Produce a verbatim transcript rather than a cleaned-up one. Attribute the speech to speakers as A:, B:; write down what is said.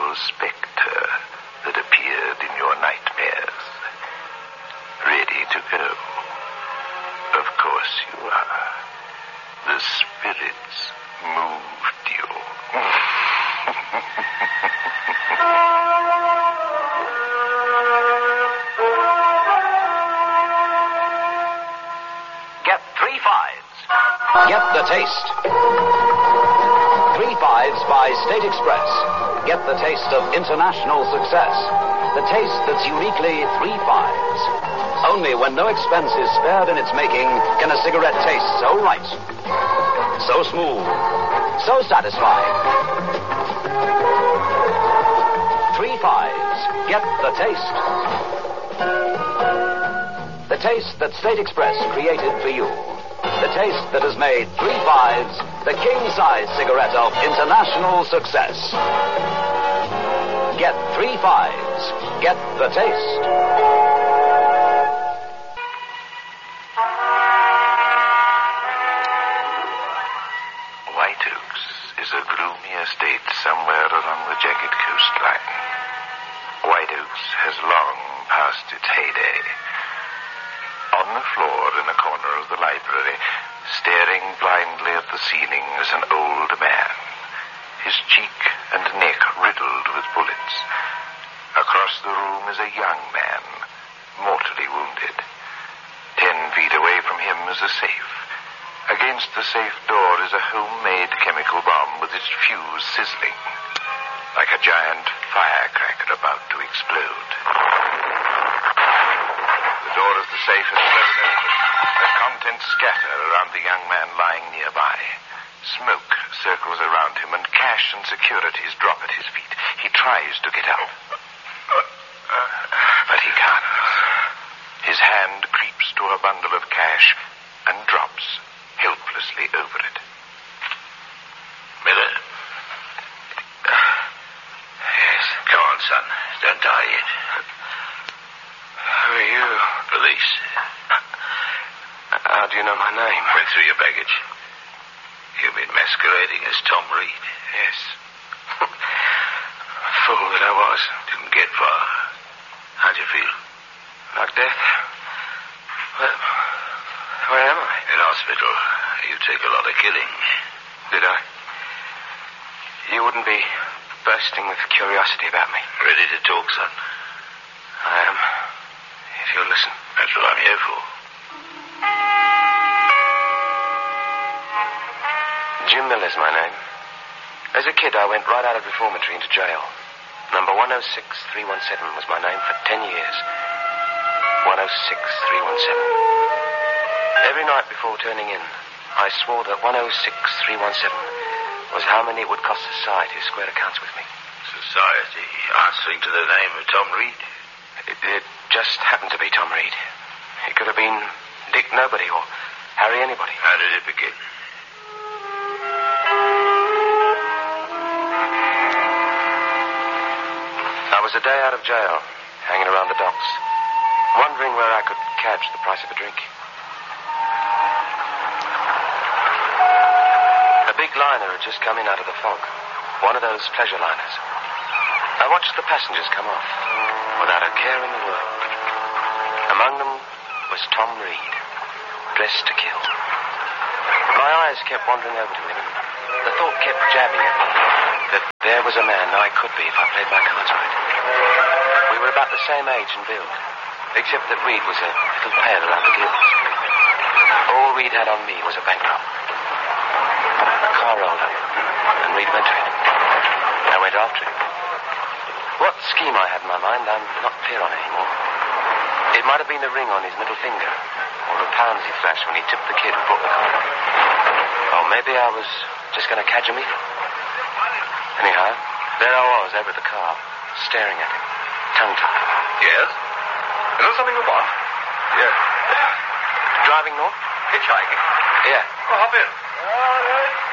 A: terrible specter that appeared in your nightmares. Ready to go? Of course you are. The spirits moved you.
B: Get three fives. Get the taste. Three fives by State Express. Get the taste of international success. The taste that's uniquely three fives. Only when no expense is spared in its making can a cigarette taste so right, so smooth, so satisfying. Three fives. Get the taste. The taste that State Express created for you. The taste that has made three fives the king-size cigarette of international success. Get three fives. Get the taste.
A: White Oaks is a gloomy estate somewhere along the jagged coastline. White Oaks has long past its heyday. On the floor in a corner of the library, staring blindly at the ceiling, is an old man, his cheek and neck riddled with bullets. Across the room is a young man, mortally wounded. Ten feet away from him is a safe. Against the safe door is a homemade chemical bomb with its fuse sizzling, like a giant firecracker about to explode. The door of the safe is thrown open. The contents scatter around the young man lying nearby. Smoke circles around him, and cash and securities drop at his feet. He tries to get up, but he can't. His hand creeps to a bundle of cash and drops helplessly over it.
C: Miller? Yes? Come on, son. Don't die yet.
D: Who are you?
C: Police.
D: How do you know my name?
C: Went through your baggage. You've been masquerading as Tom Reed.
D: Yes. Fool that I was.
C: Didn't get far. How'd you feel?
D: Like death? Where, where am I?
C: In hospital. You take a lot of killing.
D: Did I? You wouldn't be bursting with curiosity about me.
C: Ready to talk, son?
D: I am. If you'll listen.
C: That's what I'm here for.
D: Jim Miller's my name. As a kid, I went right out of reformatory into jail. Number one oh six three one seven was my name for ten years. one oh six three one seven. Every night before turning in, I swore that one oh six three one seven was how many it would cost society to square accounts with me.
C: Society answering to the name of Tom Reed?
D: It, it just happened to be Tom Reed. It could have been Dick Nobody or Harry Anybody.
C: How did it begin?
D: I was a day out of jail, hanging around the docks, wondering where I could catch the price of a drink. A big liner had just come in out of the fog, one of those pleasure liners. I watched the passengers come off, without a care in the world. Among them was Tom Reed, dressed to kill. My eyes kept wandering over to him, and the thought kept jabbing at me that there was a man I could be if I played my cards right. We were about the same age and build, except that Reed was a little pale around the gills. All Reed had on me was a bankroll. A car rolled up, and Reed went to it. I went after him. What scheme I had in my mind, I'm not clear on anymore. It might have been the ring on his middle finger, or the pounds he flashed when he tipped the kid who brought the car. Or maybe I was just going to catch him either. Anyhow, there I was over the car, staring at him, tongue-tied.
C: Yes? Is there something you want?
D: Yeah. Driving north?
C: Hitchhiking?
D: Yeah.
C: Well, hop in. All right.